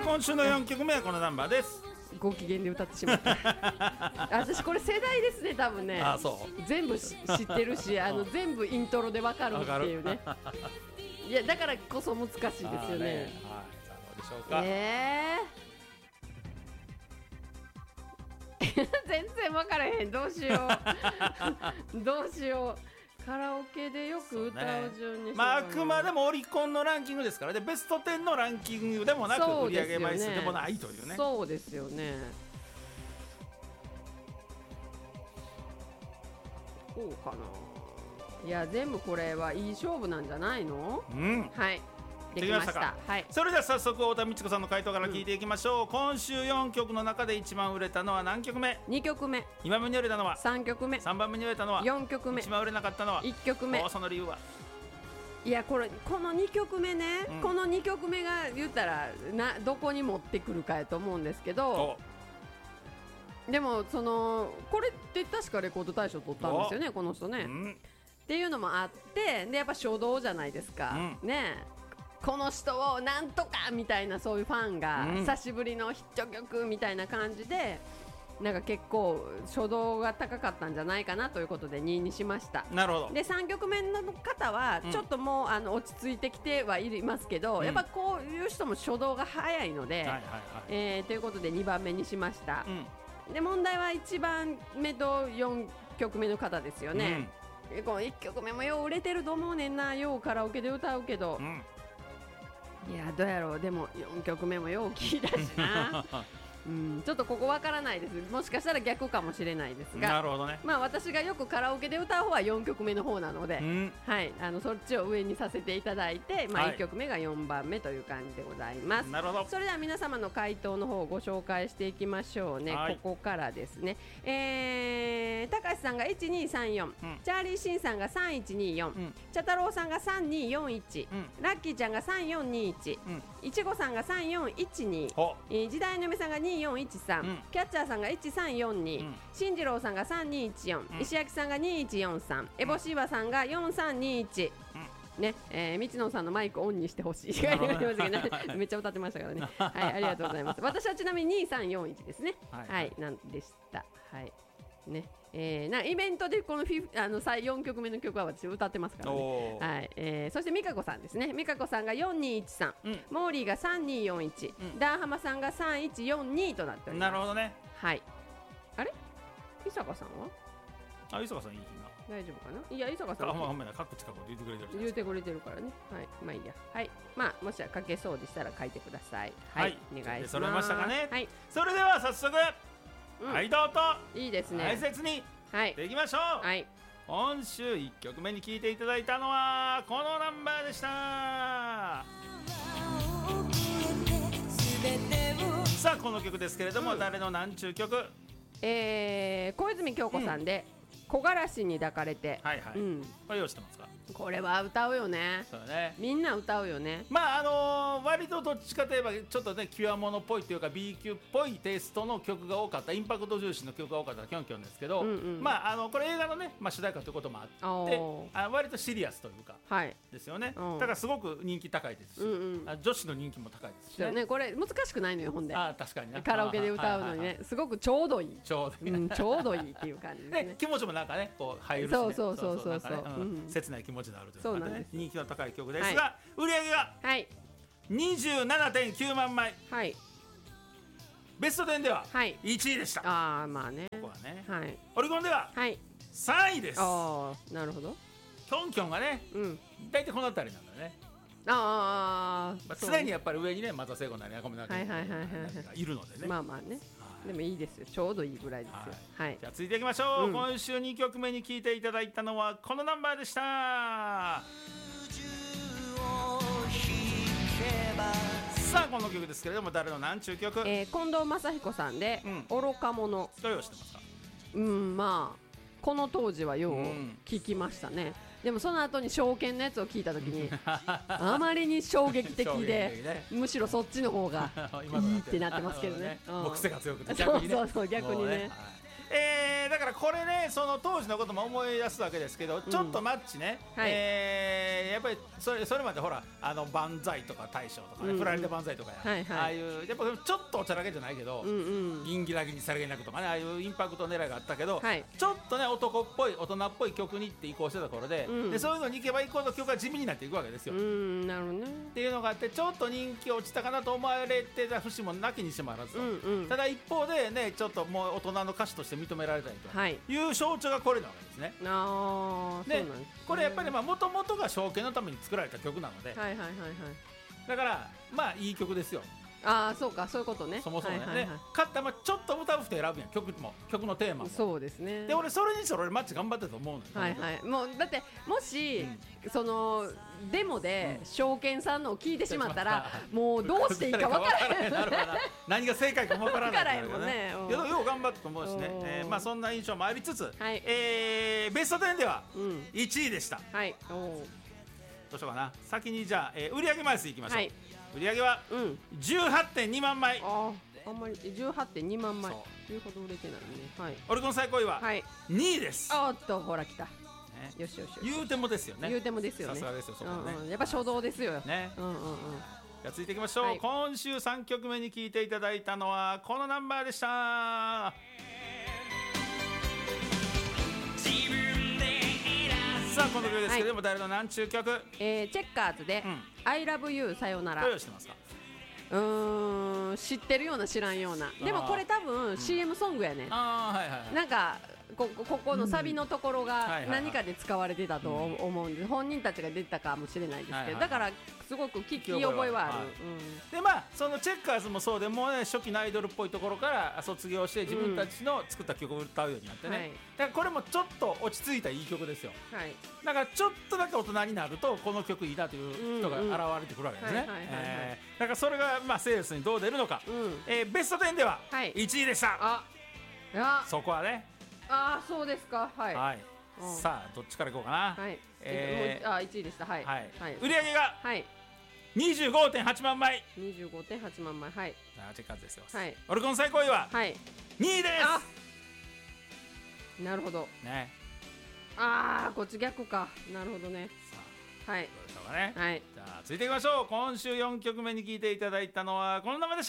今週の4曲目はこのナンバーです。 ご機嫌で歌ってしまった私これ世代ですね多分ね。 あ、そう全部知ってるし全部イントロでわかるっていうねいやだからこそ難しいですよね。はい、さあどうでしょうか。 全然分からへん。どうしようどうしよう。カラオケでよく歌う順に、 あくまでもオリコンのランキングですからね。ベスト10のランキングでもなく、売上枚数でもないというね。 そうですよね。こうかな。いや全部これはいい勝負なんじゃないの。はい、できました。はい、 それでは早速太田美智子さんの回答から聞いていきましょう。今週4曲の中で一番売れたのは何曲目。 2曲目。 2番目に売れたのは 3曲目。 3番目に売れたのは 4曲目。 一番売れなかったのは 1曲目。 その理由は。 いやこの2曲目ね、この2曲目が言ったらどこに持ってくるかやと思うんですけど、でもこれって確かレコード大賞取ったんですよねこの人ね、っていうのもあって、でやっぱ初動じゃないですか、ね。この人をなんとかみたいな、そういうファンが久しぶりのヒット曲みたいな感じで、なんか結構初動が高かったんじゃないかなということで2位にしました。 なるほど。 で3曲目の方はちょっともう、落ち着いてきてはいますけど、やっぱこういう人も初動が早いので、ということで2番目にしました、で問題は1番目と4曲目の方ですよね、この1曲目もよう売れてると思うねんな。ようカラオケで歌うけど、いやどうやろう。でも4曲目もよう聞いたしなちょっとここわからないです。もしかしたら逆かもしれないですが、 なるほどね。 まあ私がよくカラオケで歌う方は4曲目の方なので、はい、そっちを上にさせていただいて、1曲目が4番目という感じでございます。 なるほど。 それでは皆様の回答の方をご紹介していきましょうね、ここからですね。高橋さんが1234、チャーリーシンさんが3124、茶太郎さんが3241、ラッキーちゃんが3421、いちごさんが3412、時代の嫁さんが2413、キャッチャーさんが1342、進次郎さんが3214、石焼さんが2143、エボシーバさんが4321、ね、道野さんのマイクオンにしてほしいめっちゃ歌ってましたからねはい、ありがとうございます。私はちなみに2341ですね。はい、なんでした。はいね、イベントでこの4曲目の曲は私歌ってますからね。はい、そして美香子さんですね。美香子さんが4213、モーリーが3241、ダーハマさんが3142となっております。 なるほどね。 はい。あれ伊坂さんは伊坂さんいいな。 大丈夫かな。いや伊坂さんほんまや、各近くで言ってくれてる。 言ってくれてるからね。はい、まあいいや。はい、まあもし書けそうでしたら書いてください。はい、お願いします。 揃いましたかね。 はい、 それでは早速はいどうぞ。 いいですね。 大切にでいきましょう。はい、今週1曲目に聴いていただいたのはこのナンバーでした。さあこの曲ですけれども、誰の何ちゅう曲。 小泉京子さんで木枯らしに抱かれて。 これ用意してますか。 これは歌うよね。 そうね。 みんな歌うよね。 まあ割とどっちかといえばちょっとねキュアモノっぽいというか B 級っぽいテイストの曲が多かった、インパクト重視の曲が多かったキョンキョンですけど、まあこれ映画のね、主題歌ということもあって割とシリアスというかですよね。だからすごく人気高いですし、女子の人気も高いですしね。 これ難しくないのよほんで。 確かにね。 カラオケで歌うのにね、すごくちょうどいい。ちょうどいいっていう感じですね。 気持ちもなんかねこう入るしね。そう切ない気持ちになるというかね、人気の高い曲ですが、売り上げが 27.9 万枚、ベスト10では1位でした。 まあね、 ここはね、オリコンでは3位です。 なるほど。 キョンキョンがね、大体この辺りなんだよね。常にやっぱり上にね松田聖子なり赤目なりがいるのでね。 まあまあね、でもいいですよ、ちょうどいいぐらいですよ。 じゃあ続いていきましょう。今週2曲目に聴いていただいたのはこのナンバーでした。さあこの曲ですけれども、誰の何ちゅう曲。 近藤正彦さんで愚か者。 どういうしてますか。 まあこの当時はよう聞きましたね。でもその後に証券のやつを聞いたときにあまりに衝撃的で、むしろそっちの方がいいってなってますけどね。 癖が強くてそう逆にね。 だからこれね、その当時のことも思い出すわけですけど、ちょっとマッチね、やっぱりそれまでほら万歳とか大将とかね、振られて万歳とかや、ああいうやっぱちょっとおちゃらけじゃないけど、銀ギラギにさりげなくとかね、ああいうインパクト狙いがあったけど、ちょっとね男っぽい大人っぽい曲にって移行してた頃で、そういうのに行けば行くほど曲が地味になっていくわけですよ。 なるほどね。っていうのがあって、ちょっと人気落ちたかなと思われてた節もなきにしもあらずと、ただ一方でね、ちょっともう大人の歌手として認められたりという象徴がこれなわけですね。でこれやっぱりもともとが証券のために作られた曲なので、だからまあいい曲ですよ。 そうか、そういうことね。 そもそもね、勝ったちょっと歌う人選ぶやん、曲のテーマも。 そうですね。 で俺それにして俺マッチ頑張ってたと思うの。もうだってもしそのデモで証券さんのを聞いてしまったら、もうどうしていいか分からない。 何が正解かも分からないもんね。 よう頑張ったと思うしね。まあそんな印象もありつつ、ベスト10では1位でした。どうしようかな。先にじゃあ売上枚数いきましょう。売上は 18.2 万枚。 あんまり 18.2 万枚。というほど売れてないね。 オリコン最高位は2位です。 おっと、ほら来た。よしよし。 言うてもですよね。 言うてもですよね。 さすがですよ、そこね。 やっぱ初動ですよね。じゃあ続いていきましょう。今週3曲目に聴いていただいたのはこのナンバーでした。さあこの曲ですけども、誰のなんちゅう曲？ チェッカーズで I love you さよなら。 どうしてますか？ 知ってるような知らんような。でもこれ多分 CM ソングやね。なんかここのサビのところが何かで使われてたと思うんで、本人たちが出てたかもしれないですけど、だからすごく聞き覚えはある。 でまあそのチェッカーズもそうで、もうね初期のアイドルっぽいところから卒業して自分たちの作った曲を歌うようになってね、だからこれもちょっと落ち着いたいい曲ですよ。だからちょっとだけ大人になるとこの曲いいなという人が現れてくるわけですね。だからそれがまあセールスにどう出るのか。ベスト10では1位でした。そこはね。 そうですか。 さあどっちからいこうかな。 1位でした。売り上げが 25.8 万枚。 25.8 万枚。 チェッカーズですよ。オリコン最高位は2位です。 なるほどね。 こっち逆か。なるほどね。 どうでしょうかね。じゃあ続いていきましょう。今週4曲目に聴いていただいたのはこの名前でした。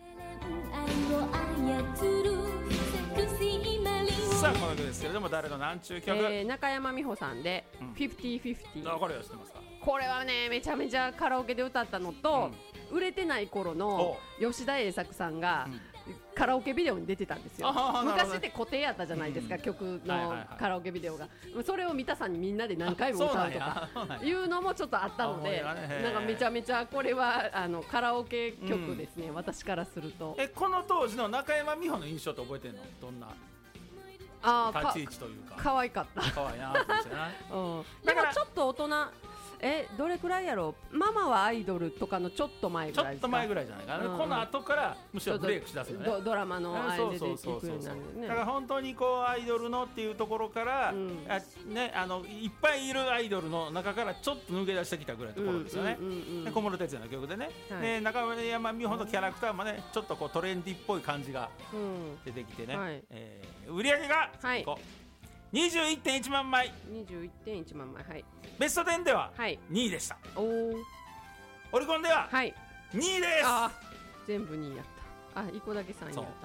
さあこの曲ですけれども、誰のなんちゅう曲？ 中山美穂さんで 50/50。 これは知ってますか？ これはねめちゃめちゃカラオケで歌ったのと、売れてない頃の吉田栄作さんがカラオケビデオに出てたんですよ。昔って固定やったじゃないですか、曲のカラオケビデオが。それを三田さんにみんなで何回も歌うとかいうのもちょっとあったので、なんかめちゃめちゃこれはカラオケ曲ですね、私からすると。 この当時の中山美穂の印象って覚えてるの？どんな立ち位置というか。 可愛かった。 可愛いなって思ってな。 でもちょっと大人、どれくらいやろう。ママはアイドルとかのちょっと前ぐらいですか。 ちょっと前ぐらいじゃないかな。この後からむしろブレイクしだすよね。 ドラマのあれで出ていくようになるね。 だから本当にこうアイドルのっていうところからね、いっぱいいるアイドルの中からちょっと抜け出してきたぐらいのところですよね。小室哲哉の曲でね。中山美穂のキャラクターもねちょっとこうトレンディっぽい感じが出てきてね。売り上げが 21.1 万枚。 21.1 万枚。 ベスト10では2位でした。オリコンでは2位です。 全部2位やった。1個だけ3位やった。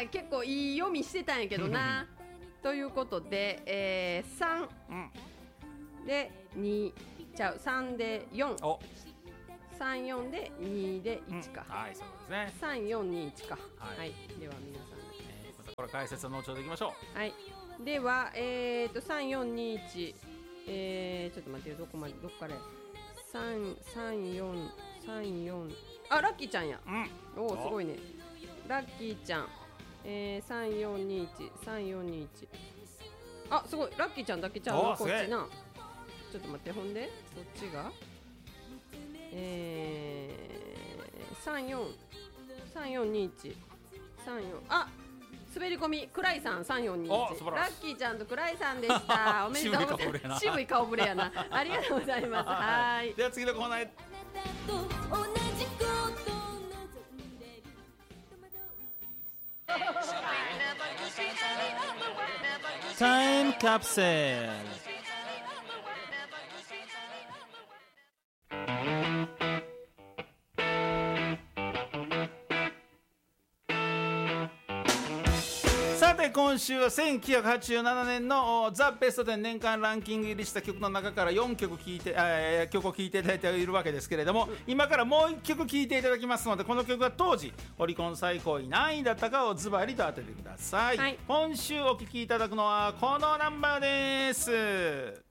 結構いい読みしてたんやけどな。ということで、3で2ちゃう、3で4、34で2で1か。 そうですね。 3421か。では皆さんこれ解説は後ほどいきましょう。では3421、ちょっと待ってよ、どっから334ラッキーちゃんや。おおすごいね。ラッキーちゃん3421すごい、ラッキーちゃんだけちゃうのこっちな。ちょっと待って、ほんでどっちが3421滑り込み、クライさん3421。ラッキーちゃんとクライさんでした。おめでとうございます。渋い顔ぶれやな。ありがとうございます。 では次のコーナーへ。 タイムカプセル。さて今週は1987年のザ・ベスト10年間ランキング入りした曲の中から4曲曲を聴いていただいているわけですけれども、今からもう1曲聴いていただきますので、この曲が当時オリコン最高位何位だったかをズバリと当ててください、はい、今週お聴きいただくのはこのナンバーです。